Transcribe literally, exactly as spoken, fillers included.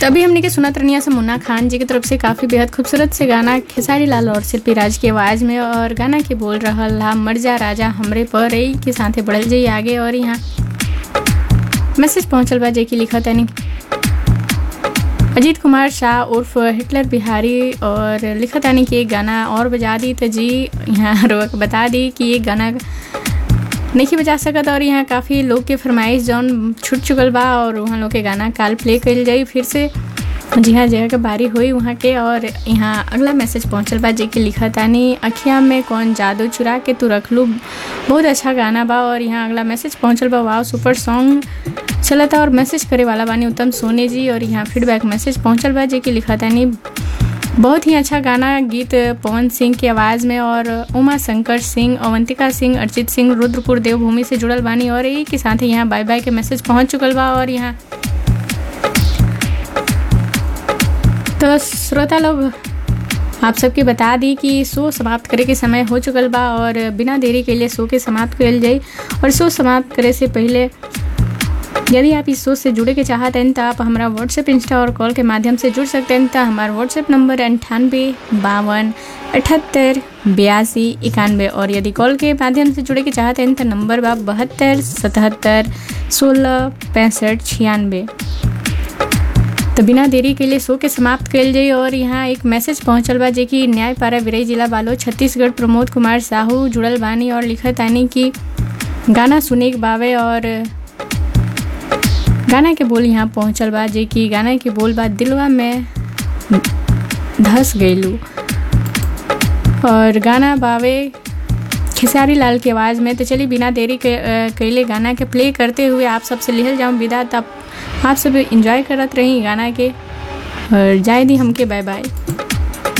तभी हमने के सुनत रनिया से मुन्ना खान जी की तरफ से काफ़ी बेहद खूबसूरत से गाना खेसारी लाल और शिल्पी राज की आवाज़ में। और गाना के बोल रहल हा मर जा राजा हमरे पर ई के साथे बढ़ल जाई आगे। और यहाँ मैसेज पहुँचल बा जे की लिखत यानी अजीत कुमार शाह उर्फ हिटलर बिहारी और लिखत यानी कि एक गाना और बजा दी तो जी यहाँ रोक बता दी कि ये गाना नहीं बजा सकत। और यहाँ काफ़ी लोग के फरमाइश जौन छूट चुकल बा और वहाँ लोग के गाना काल प्ले कल जाई फिर से। जी हाँ, जगह के बारी हुई वहाँ के। और यहाँ अगला मैसेज पहुँचल बा जे कि लिखा तानी अखियाँ में कौन जादू चुरा के तू रख लू, बहुत अच्छा गाना बा। और यहाँ अगला मैसेज पहुँचल बा वाव सुपर सॉन्ग चला था। और मैसेज करे वाला बानी उत्तम सोने जी। और यहाँ फीडबैक मैसेज पहुँचल बा जे कि लिखा तानी बहुत ही अच्छा गाना, गीत पवन सिंह की आवाज़ में और उमा शंकर सिंह, अवंतिका सिंह, अर्जित सिंह रुद्रपुर देवभूमि से जुड़ल बानी। और यही के साथ ही यहाँ बाय बाय के मैसेज पहुँच चुकल बा। और यहाँ तो श्रोता लोग आप सबके बता दी कि शो समाप्त करे के समय हो चुकल बा और बिना देरी के लिए शो के समाप्त कल जाए। और शो समाप्त करे से पहले यदि आप इस शो से जुड़े के चाहते हैं तो आप हमारा व्हाट्सएप, इंस्टा और कॉल के माध्यम से जुड़ सकते हैं। तो हमारा व्हाट्सएप नंबर अंठानवे बावन अठहत्तर बयासी इक्यानवे। और यदि कॉल के माध्यम से जुड़े के चाहते हैं तो नंबर बा बहत्तर सतहत्तर सोलह पैंसठ छियानवे। तो बिना देरी के लिए शो के समाप्त कल जाए। और यहाँ एक मैसेज पहुँचल बा जे कि न्यायपाड़ा विरई जिला बालो छत्तीसगढ़ प्रमोद कुमार साहू जुड़ल बानी और लिखत आनी कि गाना सुने के बावे। और गाना के बोल यहाँ पहुँचल बा जे कि गाना के बोल बा दिलवा में धस गईलू। और गाना बावे खेसारी लाल की आवाज़ में। तो चलिए बिना देरी के कैले गाना के प्ले करते हुए आप सबसे लिहल जाऊँ विदा। तब आप सब एंजॉय करत रही गाना के और जाए दी हमके बाय बाय।